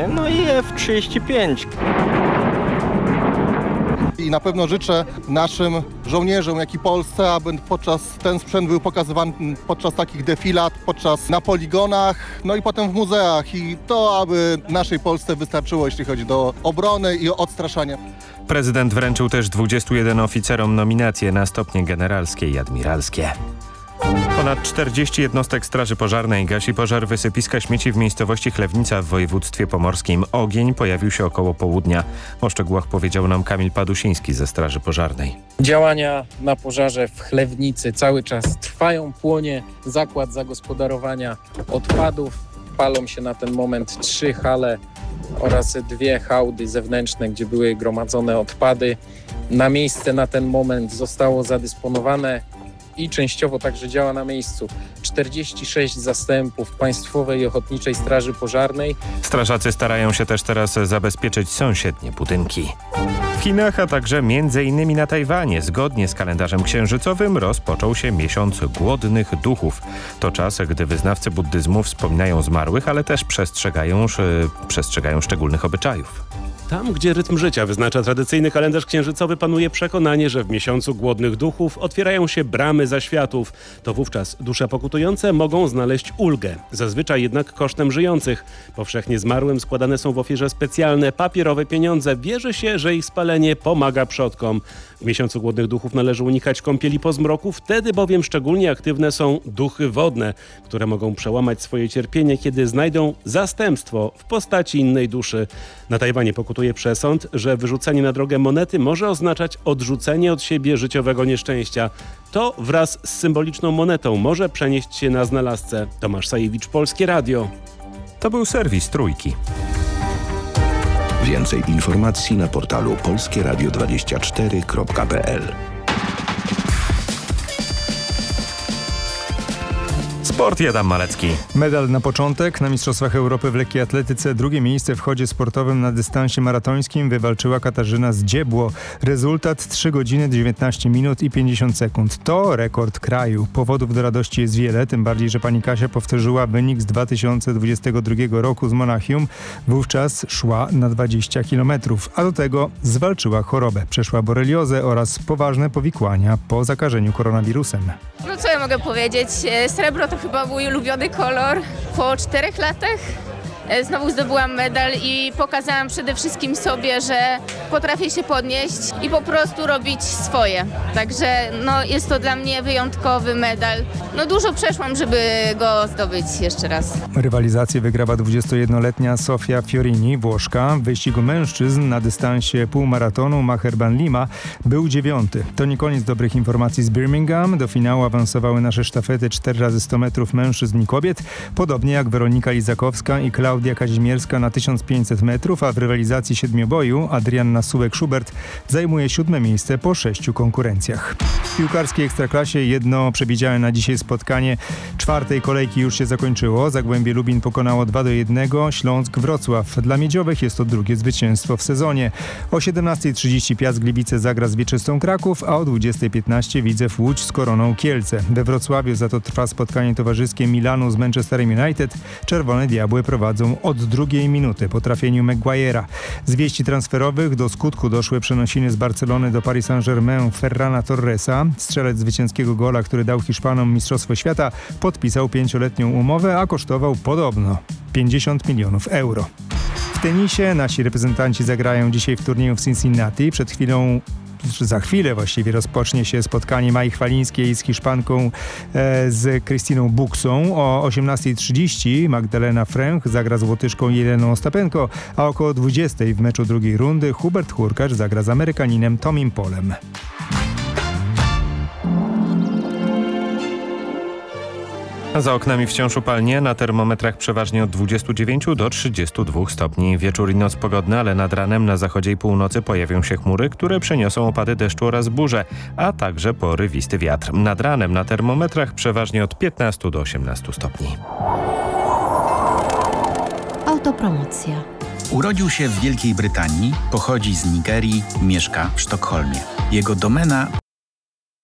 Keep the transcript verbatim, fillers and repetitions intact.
nie? No i F trzydzieści pięć. I na pewno życzę naszym żołnierzom, jak i Polsce, aby podczas ten sprzęt był pokazywany podczas takich defilat, podczas na poligonach, no i potem w muzeach. I to, aby naszej Polsce wystarczyło, jeśli chodzi do obrony i odstraszania. Prezydent wręczył też dwudziestu jeden oficerom nominacje na stopnie generalskie i admiralskie. Ponad czterdzieści jednostek Straży Pożarnej gasi pożar wysypiska śmieci w miejscowości Chlewnica w województwie pomorskim. Ogień pojawił się około południa. O szczegółach powiedział nam Kamil Padusiński ze Straży Pożarnej. Działania na pożarze w Chlewnicy cały czas trwają. Płonie zakład zagospodarowania odpadów. Palą się na ten moment trzy hale oraz dwie hałdy zewnętrzne, gdzie były gromadzone odpady. Na miejsce na ten moment zostało zadysponowane i częściowo także działa na miejscu czterdzieści sześć zastępów Państwowej Ochotniczej Straży Pożarnej. Strażacy starają się też teraz zabezpieczyć sąsiednie budynki. W Chinach, a także między innymi na Tajwanie, zgodnie z kalendarzem księżycowym rozpoczął się miesiąc głodnych duchów. To czas, gdy wyznawcy buddyzmu wspominają zmarłych, ale też przestrzegają, przestrzegają szczególnych obyczajów. Tam, gdzie rytm życia wyznacza tradycyjny kalendarz księżycowy, panuje przekonanie, że w miesiącu głodnych duchów otwierają się bramy zaświatów. To wówczas dusze pokutujące mogą znaleźć ulgę, zazwyczaj jednak kosztem żyjących. Powszechnie zmarłym składane są w ofierze specjalne papierowe pieniądze. Wierzy się, że ich spalenie pomaga przodkom. W miesiącu głodnych duchów należy unikać kąpieli po zmroku, wtedy bowiem szczególnie aktywne są duchy wodne, które mogą przełamać swoje cierpienie, kiedy znajdą zastępstwo w postaci innej duszy. Na Tajwanie pokutuje przesąd, że wyrzucenie na drogę monety może oznaczać odrzucenie od siebie życiowego nieszczęścia. To wraz z symboliczną monetą może przenieść się na znalazcę. Tomasz Sajewicz, Polskie Radio. To był serwis Trójki. Więcej informacji na portalu polskie radio dwadzieścia cztery kropka p l. Sport, Adam Malecki. Medal na początek. Na Mistrzostwach Europy w lekkiej atletyce drugie miejsce w chodzie sportowym na dystansie maratońskim wywalczyła Katarzyna Zdziebło. Rezultat trzy godziny dziewiętnaście minut i pięćdziesiąt sekund. To rekord kraju. Powodów do radości jest wiele, tym bardziej, że pani Kasia powtórzyła wynik z dwa tysiące dwudziestego drugiego roku z Monachium. Wówczas szła na dwadzieścia kilometrów, a do tego zwalczyła chorobę. Przeszła boreliozę oraz poważne powikłania po zakażeniu koronawirusem. No co ja mogę powiedzieć? Srebro to chyba mój ulubiony kolor. Po czterech latach znowu zdobyłam medal i pokazałam przede wszystkim sobie, że potrafię się podnieść i po prostu robić swoje. Także no, jest to dla mnie wyjątkowy medal. No dużo przeszłam, żeby go zdobyć jeszcze raz. Rywalizację wygrała dwudziestojednoletnia Sofia Fiorini, Włoszka. W wyścigu mężczyzn na dystansie półmaratonu Maherban Lima był dziewiąty. To nie koniec dobrych informacji z Birmingham. Do finału awansowały nasze sztafety cztery razy sto metrów mężczyzn i kobiet, podobnie jak Weronika Lizakowska i Klaudia Kazimierska na tysiąc pięćset metrów, a w rywalizacji siedmioboju Adrianna Sułek-Szubert zajmuje siódme miejsce po sześciu konkurencjach. W piłkarskiej Ekstraklasie jedno przewidziane na dzisiaj spotkanie czwartej kolejki już się zakończyło. Zagłębie Lubin pokonało dwa do jednego Śląsk Wrocław. Dla Miedziowych jest to drugie zwycięstwo w sezonie. O siedemnastej trzydzieści Piast Gliwice zagra z Wieczystą Kraków, a o dwudziestej piętnaście Widzew Łódź z Koroną Kielce. We Wrocławiu za to trwa spotkanie towarzyskie Milanu z Manchesterem United. Czerwone Diabły prowadzą od drugiej minuty po trafieniu Maguire'a. Z wieści transferowych do skutku doszły przenosiny z Barcelony do Paris Saint-Germain Ferrana Torresa. Strzelec zwycięskiego gola, który dał Hiszpanom Mistrzostwo Świata, podpisał pięcioletnią umowę, a kosztował podobno pięćdziesiąt milionów euro. W tenisie nasi reprezentanci zagrają dzisiaj w turnieju w Cincinnati. Przed chwilą Za chwilę właściwie rozpocznie się spotkanie Mai Chwalińskiej z Hiszpanką e, z Krystyną Buksą. O osiemnastej trzydzieści Magdalena Fręch zagra z Łotyszką Jeleną Ostapenko, a około dwudziestej w meczu drugiej rundy Hubert Hurkacz zagra z Amerykaninem Tomim Polem. Za oknami wciąż upalnie, na termometrach przeważnie od dwudziestu dziewięciu do trzydziestu dwóch stopni. Wieczór i noc pogodne, ale nad ranem na zachodzie i północy pojawią się chmury, które przyniosą opady deszczu oraz burze, a także porywisty wiatr. Nad ranem na termometrach przeważnie od piętnastu do osiemnastu stopni. Autopromocja. Urodził się w Wielkiej Brytanii, pochodzi z Nigerii, mieszka w Sztokholmie. Jego domena